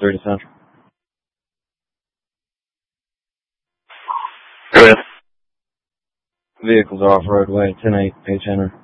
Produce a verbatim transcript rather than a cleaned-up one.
thirty Central. Go ahead. Vehicles off roadway, ten eight, H enter.